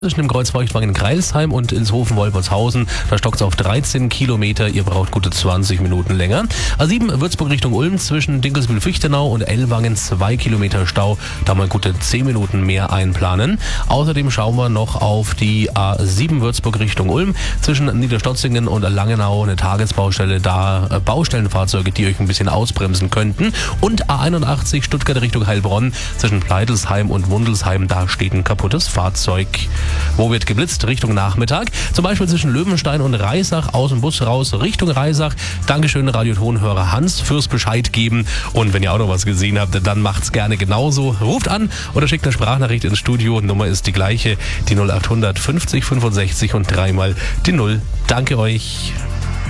Zwischen dem Kreuzfeuchtwagen in Greilsheim und Ilshofen-Wolpertshausen, da stockt es auf 13 Kilometer, ihr braucht gute 20 Minuten länger. A7 Würzburg Richtung Ulm zwischen Dinkelsbühl-Fichtenau und Ellwangen 2 Kilometer Stau, da mal gute 10 Minuten mehr einplanen. Außerdem schauen wir noch auf die A7 Würzburg Richtung Ulm zwischen Niederstotzingen und Langenau, eine Tagesbaustelle, da Baustellenfahrzeuge, die euch ein bisschen ausbremsen könnten. Und A81 Stuttgart Richtung Heilbronn zwischen Pleitelsheim und Wundelsheim, da steht ein kaputtes Fahrzeug. Wo wird geblitzt? Richtung Nachmittag. Zum Beispiel zwischen Löwenstein und Reisach aus dem Bus raus Richtung Reisach. Dankeschön, Radiotonhörer Hans, fürs Bescheid geben. Und wenn ihr auch noch was gesehen habt, dann macht's gerne genauso. Ruft an oder schickt eine Sprachnachricht ins Studio. Nummer ist die gleiche, die 0800 50 65 und dreimal die 0. Danke euch.